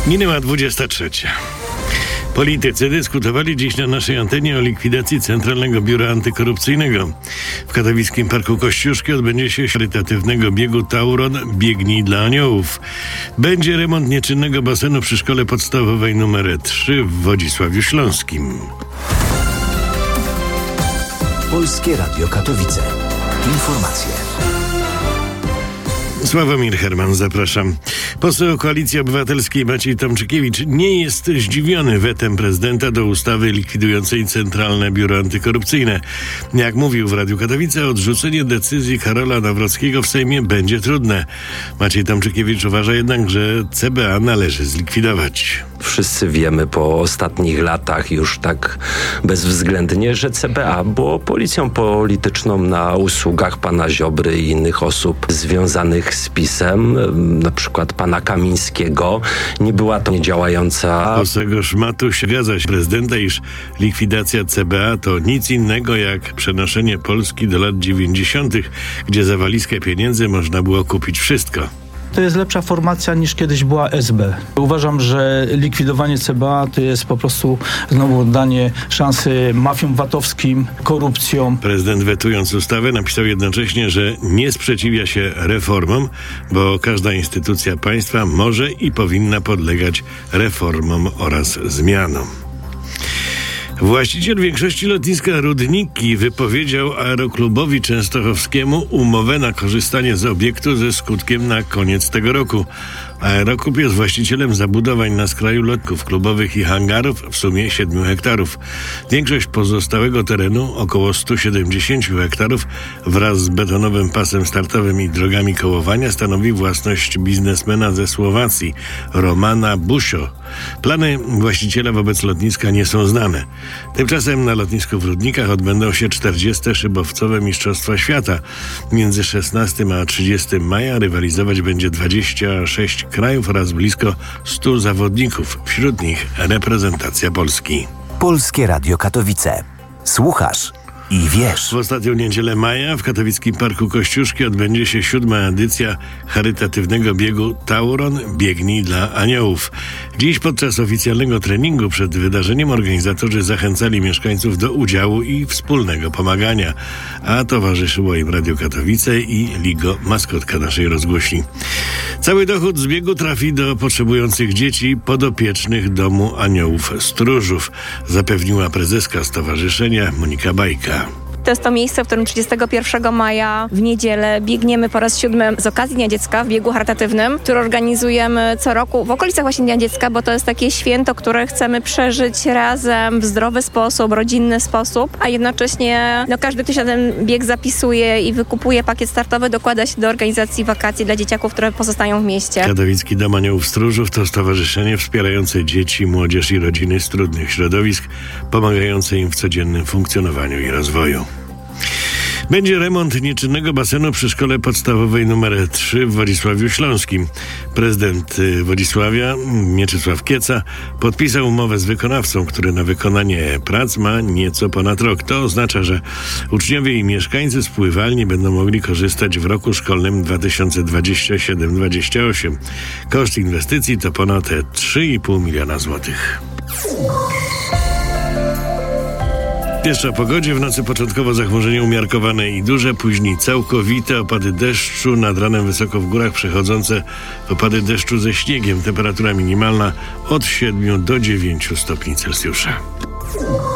Minęła 23. Politycy dyskutowali dziś na naszej antenie o likwidacji Centralnego Biura Antykorupcyjnego. W katowickim Parku Kościuszki odbędzie się charytatywnego biegu Tauron Biegnij dla Aniołów. Będzie remont nieczynnego basenu przy szkole podstawowej nr 3 w Wodzisławiu Śląskim. Polskie Radio Katowice. Informacje. Sławomir Herman, zapraszam. Poseł Koalicji Obywatelskiej Maciej Tomczykiewicz nie jest zdziwiony wetem prezydenta do ustawy likwidującej Centralne Biuro Antykorupcyjne. Jak mówił w Radiu Katowice, odrzucenie decyzji Karola Nawrockiego w Sejmie będzie trudne. Maciej Tomczykiewicz uważa jednak, że CBA należy zlikwidować. Wszyscy wiemy po ostatnich latach już tak bezwzględnie, że CBA było policją polityczną na usługach pana Ziobry i innych osób związanych z PiS-em, na przykład pana Kamińskiego. Nie była to niedziałająca... Poseł Szmatuś zgadza się prezydenta, iż likwidacja CBA to nic innego jak przenoszenie Polski do lat 90., gdzie za walizkę pieniędzy można było kupić wszystko. To jest lepsza formacja niż kiedyś była SB. Uważam, że likwidowanie CBA to jest po prostu znowu oddanie szansy mafiom VAT-owskim, korupcją. Prezydent, wetując ustawę, napisał jednocześnie, że nie sprzeciwia się reformom, bo każda instytucja państwa może i powinna podlegać reformom oraz zmianom. Właściciel większości lotniska Rudniki wypowiedział Aeroklubowi Częstochowskiemu umowę na korzystanie z obiektu ze skutkiem na koniec tego roku. Aeroklub jest właścicielem zabudowań na skraju lotnisk klubowych i hangarów w sumie 7 hektarów. Większość pozostałego terenu, około 170 hektarów, wraz z betonowym pasem startowym i drogami kołowania stanowi własność biznesmena ze Słowacji, Romana Busio. Plany właściciela wobec lotniska nie są znane. Tymczasem na lotnisku w Rudnikach odbędą się 40. szybowcowe Mistrzostwa Świata. Między 16 a 30 maja rywalizować będzie 26 krajów oraz blisko 100 zawodników. Wśród nich reprezentacja Polski. Polskie Radio Katowice. Słuchasz i wiesz. W ostatnią niedzielę maja w katowickim Parku Kościuszki odbędzie się 7. edycja charytatywnego biegu Tauron Biegnij dla Aniołów. Dziś podczas oficjalnego treningu przed wydarzeniem organizatorzy zachęcali mieszkańców do udziału i wspólnego pomagania, a towarzyszyło im Radio Katowice i Ligo, maskotka naszej rozgłośni. Cały dochód z biegu trafi do potrzebujących dzieci podopiecznych Domu Aniołów Stróżów, zapewniła prezeska stowarzyszenia Monika Bajka. To jest to miejsce, w którym 31 maja w niedzielę biegniemy po raz 7 z okazji Dnia Dziecka w biegu charytatywnym, który organizujemy co roku w okolicach właśnie Dnia Dziecka, bo to jest takie święto, które chcemy przeżyć razem w zdrowy sposób, rodzinny sposób, a jednocześnie każdy, kto się na ten bieg zapisuje i wykupuje pakiet startowy, dokłada się do organizacji wakacji dla dzieciaków, które pozostają w mieście. Katowicki Dom Aniołów Stróżów to stowarzyszenie wspierające dzieci, młodzież i rodziny z trudnych środowisk, pomagające im w codziennym funkcjonowaniu i rozwoju. Będzie remont nieczynnego basenu przy szkole podstawowej nr 3 w Wodzisławiu Śląskim. Prezydent Wodzisławia, Mieczysław Kieca, podpisał umowę z wykonawcą, który na wykonanie prac ma nieco ponad rok. To oznacza, że uczniowie i mieszkańcy z pływalni będą mogli korzystać w roku szkolnym 2027-28. Koszt inwestycji to ponad 3,5 miliona złotych. Jeszcze o pogodzie. W nocy początkowo zachmurzenie umiarkowane i duże, później całkowite opady deszczu, nad ranem wysoko w górach przechodzące opady deszczu ze śniegiem. Temperatura minimalna od 7 do 9 stopni Celsjusza.